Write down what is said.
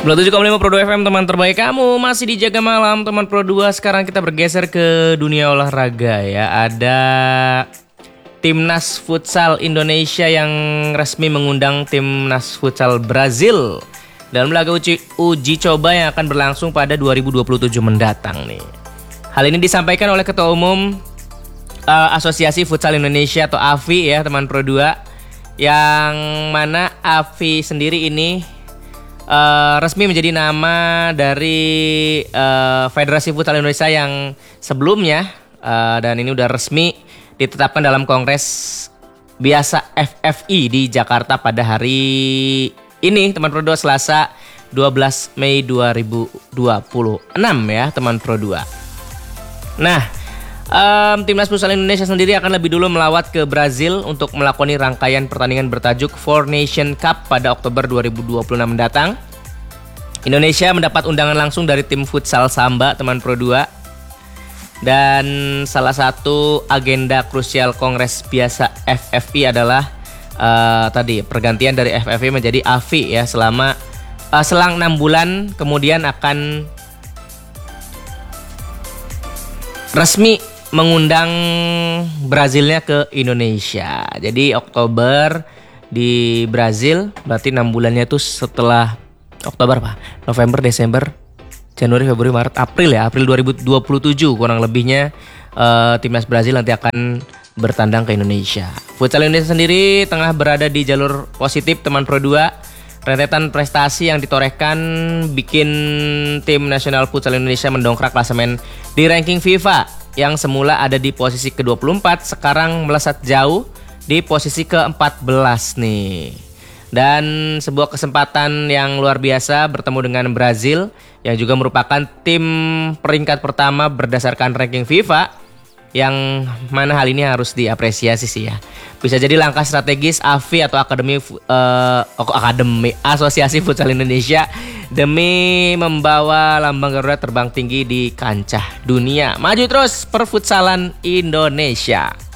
97,5 Pro 2 FM, teman terbaik kamu. Masih di Jaga Malam, teman Pro 2. Sekarang kita bergeser ke dunia olahraga ya. Ada Timnas Futsal Indonesia yang resmi mengundang Timnas Futsal Brazil dalam laga uji coba yang akan berlangsung pada 2027 mendatang nih. Hal ini disampaikan oleh Ketua Umum Asosiasi Futsal Indonesia atau AFI ya, teman Pro 2. Yang mana AFI sendiri ini resmi menjadi nama dari Federasi Futsal Indonesia yang sebelumnya, dan ini udah resmi ditetapkan dalam Kongres Biasa FFI di Jakarta pada hari ini, teman Pro 2, Selasa 12 Mei 2026 ya, teman Pro 2. Nah, Timnas Futsal Indonesia sendiri akan lebih dulu melawat ke Brazil untuk melakoni rangkaian pertandingan bertajuk Four Nation Cup pada Oktober 2026 mendatang. Indonesia mendapat undangan langsung dari tim futsal Samba, teman Pro 2. Dan salah satu agenda krusial Kongres Biasa FFI adalah tadi pergantian dari FFI menjadi AFI ya, selang 6 bulan kemudian akan resmi mengundang Brazilnya ke Indonesia. Jadi Oktober di Brazil, berarti 6 bulannya itu setelah Oktober apa? November, Desember, Januari, Februari, Maret, April ya. April 2027 kurang lebihnya Timnas Brazil nanti akan bertandang ke Indonesia. Futsal Indonesia sendiri tengah berada di jalur positif, teman Pro 2. Rentetan prestasi yang ditorehkan bikin tim nasional futsal Indonesia mendongkrak klasemen di ranking FIFA yang semula ada di posisi ke-24, sekarang melesat jauh di posisi ke-14 nih. Dan sebuah kesempatan yang luar biasa bertemu dengan Brazil yang juga merupakan tim peringkat pertama berdasarkan ranking FIFA, yang mana hal ini harus diapresiasi sih ya. Bisa jadi langkah strategis AFI atau Akademi Asosiasi Futsal Indonesia demi membawa lambang Garuda terbang tinggi di kancah dunia. Maju terus perfutsalan Indonesia.